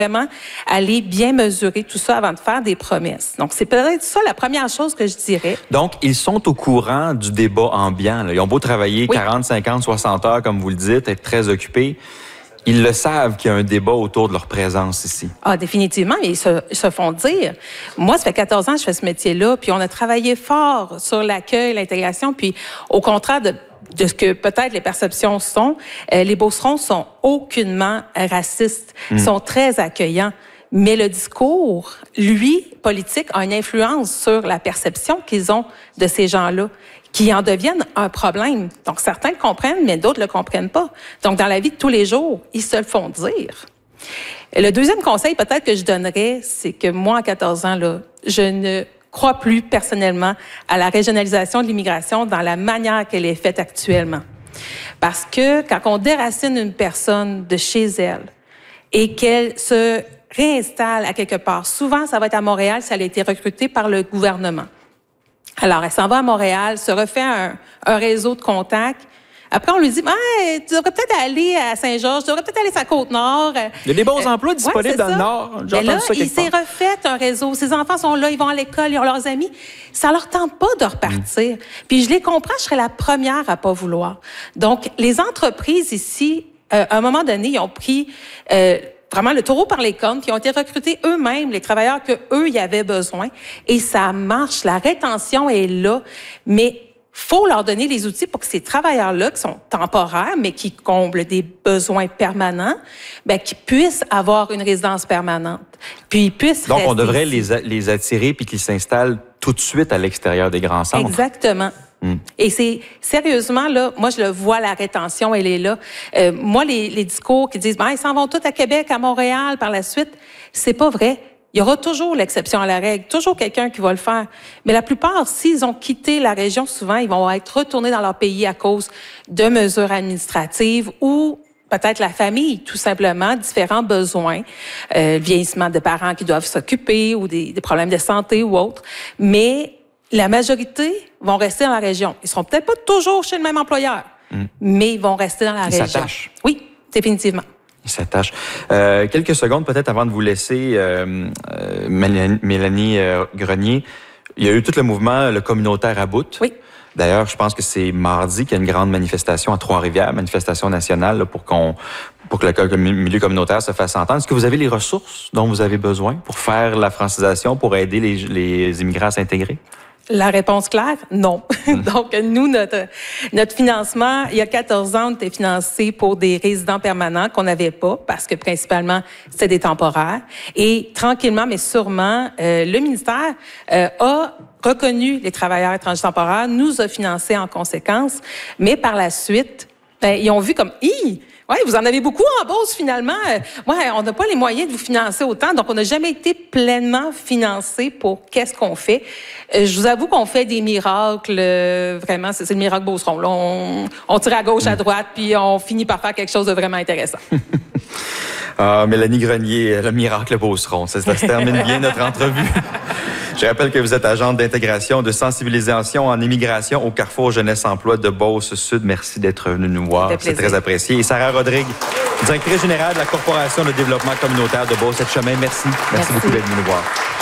vraiment aller bien mesurer tout ça avant de faire des promesses. Donc, c'est peut-être ça la première chose que je dirais. Donc, ils sont au courant du débat ambiant, là. Ils ont beau travailler 40, 50, 60 heures, comme vous le dites, être très occupés. Ils le savent qu'il y a un débat autour de leur présence ici. Ah, définitivement, mais ils se font dire. Moi, ça fait 14 ans que je fais ce métier-là, puis on a travaillé fort sur l'accueil, l'intégration, puis au contraire de ce que peut-être les perceptions sont, les Beaucerons sont aucunement racistes, sont très accueillants. Mais le discours, lui, politique, a une influence sur la perception qu'ils ont de ces gens-là, qui en deviennent un problème. Donc, certains le comprennent, mais d'autres le comprennent pas. Donc, dans la vie de tous les jours, ils se le font dire. Le deuxième conseil, peut-être, que je donnerais, c'est que moi, à 14 ans, là, je ne crois plus personnellement à la régionalisation de l'immigration dans la manière qu'elle est faite actuellement. Parce que quand on déracine une personne de chez elle et qu'elle se réinstalle à quelque part, souvent, ça va être à Montréal si elle a été recrutée par le gouvernement. Alors, elle s'en va à Montréal, se refait un réseau de contacts. Après, on lui dit, tu devrais peut-être aller à Saint-Georges, tu devrais peut-être aller sur la Côte-Nord. Il y a des bons emplois disponibles dans le Nord. Mais là, il s'est refait un réseau. Ses enfants sont là, ils vont à l'école, ils ont leurs amis. Ça leur tente pas de repartir. Puis je les comprends, je serais la première à pas vouloir. Donc, les entreprises ici, à un moment donné, ils ont pris vraiment le taureau par les cornes, qui ont été recrutés eux-mêmes, les travailleurs qu'eux, y avaient besoin. Et ça marche, la rétention est là, mais faut leur donner les outils pour que ces travailleurs-là, qui sont temporaires, mais qui comblent des besoins permanents, qu'ils puissent avoir une résidence permanente. Puis ils puissent Donc, on rester devrait ici. les attirer puis qu'ils s'installent tout de suite à l'extérieur des grands centres. Exactement. Et c'est, sérieusement, là, moi, je le vois, la rétention, elle est là. Moi, les discours qui disent, ils s'en vont tous à Québec, à Montréal, par la suite, c'est pas vrai. Il y aura toujours l'exception à la règle, toujours quelqu'un qui va le faire. Mais la plupart, s'ils ont quitté la région, souvent, ils vont être retournés dans leur pays à cause de mesures administratives ou peut-être la famille, tout simplement, différents besoins, vieillissement de parents qui doivent s'occuper ou des problèmes de santé ou autres. Mais la majorité vont rester dans la région. Ils seront peut-être pas toujours chez le même employeur, mais ils vont rester dans la région. Ils s'attachent. Oui, définitivement. Ils s'attachent. Quelques secondes peut-être avant de vous laisser, Mélanie Grenier. Il y a eu tout le mouvement, le communautaire à bout. Oui. D'ailleurs, je pense que c'est mardi qu'il y a une grande manifestation à Trois-Rivières, manifestation nationale, là, pour que le milieu communautaire se fasse entendre. Est-ce que vous avez les ressources dont vous avez besoin pour faire la francisation, pour aider les immigrants à s'intégrer? La réponse claire, non. Donc, nous, notre financement, il y a 14 ans, on était financé pour des résidents permanents qu'on n'avait pas, parce que principalement, c'était des temporaires. Et tranquillement, mais sûrement, le ministère a reconnu les travailleurs étrangers temporaires, nous a financés en conséquence, mais par la suite, ils ont vu comme, ouais, vous en avez beaucoup en Beauce, finalement. On n'a pas les moyens de vous financer autant, donc on n'a jamais été pleinement financé pour qu'est-ce qu'on fait. Je vous avoue qu'on fait des miracles, vraiment, c'est le miracle Beauceron. Là, on tire à gauche, à droite, puis on finit par faire quelque chose de vraiment intéressant. Mélanie Grenier, le miracle Beauceron, ça se termine bien notre entrevue. Je rappelle que vous êtes agente d'intégration, de sensibilisation en immigration au Carrefour Jeunesse Emploi de Beauce-Sud. Merci d'être venu nous voir. C'est très apprécié. Et Sarah Rodrigue, directrice générale de la Corporation de développement communautaire de Beauce-Chemin. Merci beaucoup d'être venu nous voir.